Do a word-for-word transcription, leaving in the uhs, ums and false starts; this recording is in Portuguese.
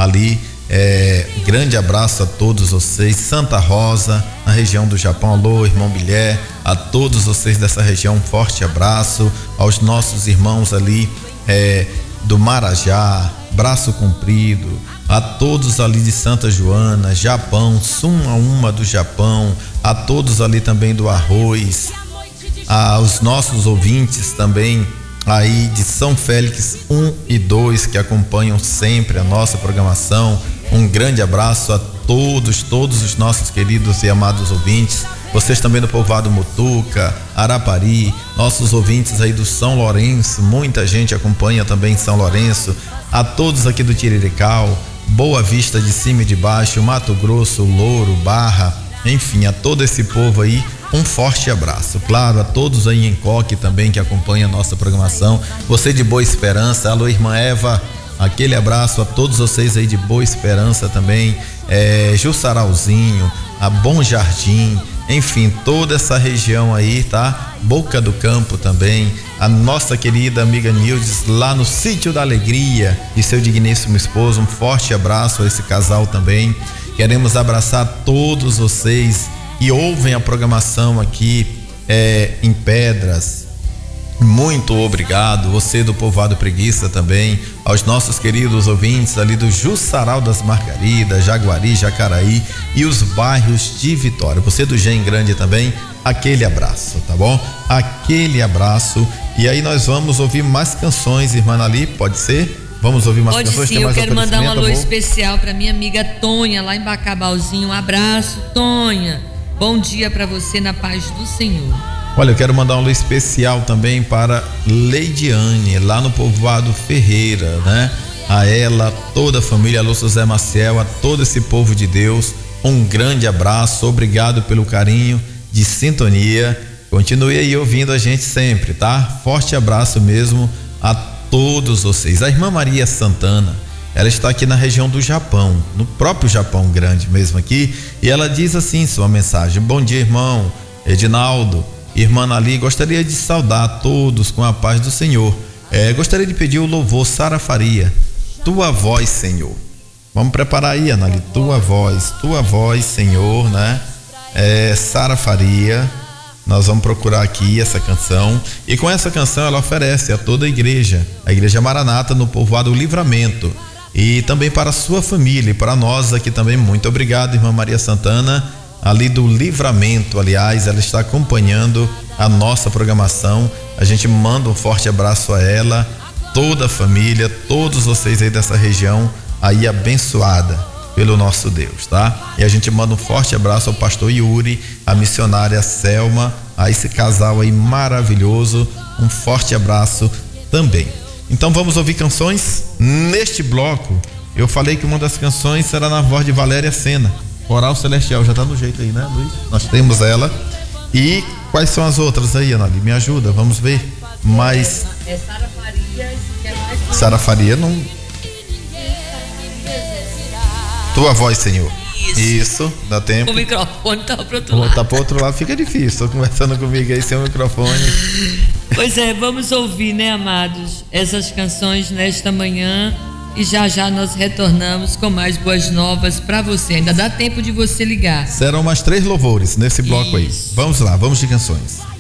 ali. É, grande abraço a todos vocês. Santa Rosa, na região do Japão. Alô, irmão Bilhé, a todos vocês dessa região, um forte abraço. Aos nossos irmãos ali é, do Marajá, Braço Comprido, a todos ali de Santa Joana, Japão, Suma do Japão, a todos ali também do Arroz, aos nossos ouvintes também aí de São Félix um e dois que acompanham sempre a nossa programação. Um grande abraço a todos, todos os nossos queridos e amados ouvintes. Vocês também do povoado Mutuca, Arapari, nossos ouvintes aí do São Lourenço, muita gente acompanha também São Lourenço. A todos aqui do Tirirical, Boa Vista de cima e de baixo, Mato Grosso, Louro, Barra, enfim, a todo esse povo aí, um forte abraço. Claro, a todos aí em Coque também que acompanham a nossa programação. Você de Boa Esperança, alô irmã Eva, aquele abraço a todos vocês aí de Boa Esperança também, é, Jussarauzinho, a Bom Jardim, enfim, toda essa região aí, tá? Boca do Campo também, a nossa querida amiga Nildes lá no Sítio da Alegria e seu digníssimo esposo, um forte abraço a esse casal também. Queremos abraçar todos vocês que ouvem a programação aqui é, em Pedras. Muito obrigado, você do povoado Preguiça também, aos nossos queridos ouvintes ali do Jussaral das Margaridas, Jaguari, Jacaraí e os bairros de Vitória. Você do Gen Grande também, aquele abraço, tá bom? Aquele abraço. E aí nós vamos ouvir mais canções, irmã Nali, pode ser? Vamos ouvir mais pode canções? Sim, Tem mais eu quero mandar um alô amor? especial para minha amiga Tonha, lá em Bacabauzinho. Um abraço, Tonha. Bom dia para você na paz do Senhor. Olha, eu quero mandar um alô especial também para Leidiane, lá no povoado Ferreira, né? A ela, toda a família, alô José Maciel, a todo esse povo de Deus, um grande abraço, obrigado pelo carinho de sintonia. Continue aí ouvindo a gente sempre, tá? Forte abraço mesmo a todos vocês. A irmã Maria Santana, ela está aqui na região do Japão, no próprio Japão grande mesmo aqui, e ela diz assim sua mensagem: bom dia, irmão Edinaldo, irmã Nali, gostaria de saudar a todos com a paz do Senhor. É, gostaria de pedir o louvor Sara Faria, tua voz, Senhor. Vamos preparar aí, Nali, tua voz, tua voz, Senhor, né? É, Sara Faria, nós vamos procurar aqui essa canção, e com essa canção ela oferece a toda a igreja, a igreja Maranata no povoado Livramento, e também para a sua família e para nós aqui também. Muito obrigado, irmã Maria Santana, ali do Livramento, aliás, ela está acompanhando a nossa programação. A gente manda um forte abraço a ela, toda a família, todos vocês aí dessa região aí abençoada pelo nosso Deus, tá? E a gente manda um forte abraço ao pastor Yuri, a missionária Selma, a esse casal aí maravilhoso, um forte abraço também. Então vamos ouvir canções neste bloco. Eu falei que uma das canções será na voz de Valéria Sena, Coral Celestial, já tá no jeito aí, né, Luiz? Nós temos ela. E quais são as outras aí, Anali? Me ajuda, vamos ver. Mas é Sara Faria, Sara Faria não. Tua voz, Senhor. Isso, Isso dá tempo. O microfone tá pro outro lado. Tá pro outro lado, fica difícil. Tô conversando comigo aí sem o microfone. Pois é, vamos ouvir, né, amados, essas canções nesta manhã. E já já nós retornamos com mais boas novas para você. Ainda dá tempo de você ligar. Serão mais três louvores nesse bloco. Isso. Aí. Vamos lá, vamos de canções.